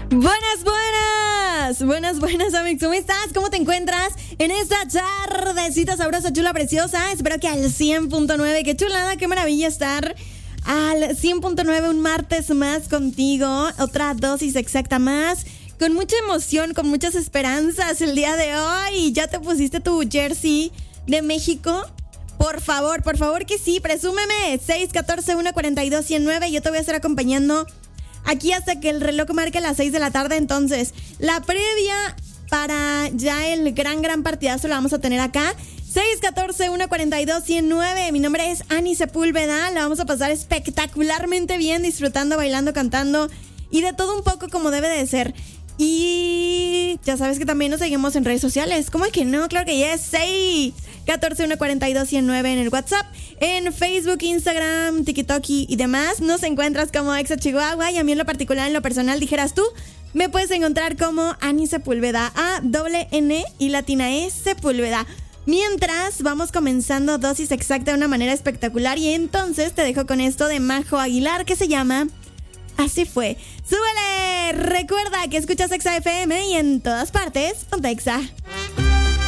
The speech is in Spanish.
Buenas, amigos. ¿Cómo estás? ¿Cómo te encuentras en esta tardecita sabrosa, chula, preciosa? Espero que al 100.9. Qué chulada, qué maravilla estar al 100.9 un martes más contigo. Otra dosis exacta más. Con mucha emoción, con muchas esperanzas el día de hoy. ¿Ya te pusiste tu jersey de México? Por favor que sí, presúmeme. 614-142-109. Yo te voy a estar acompañando aquí hasta que el reloj marque las 6 de la tarde. Entonces, la previa para ya el gran partidazo la vamos a tener acá. 614-142-109. Mi nombre es Ani Sepúlveda. La vamos a pasar espectacularmente bien, disfrutando, bailando, cantando y de todo un poco como debe de ser. Y ya sabes que también nos seguimos en redes sociales. ¿Cómo es que no? Claro que yes. 614-142-109 en el WhatsApp, en Facebook, Instagram, TikTok y demás. Nos encuentras como Exa Chihuahua. Y a mí en lo particular, en lo personal, dijeras tú, me puedes encontrar como Ani Sepúlveda, A-N y latina E Sepúlveda. Mientras vamos comenzando dosis exacta de una manera espectacular. Y entonces te dejo con esto de Majo Aguilar que se llama Así Fue. ¡Súbele! Recuerda que escuchas Exa FM y en todas partes, ponte Exa.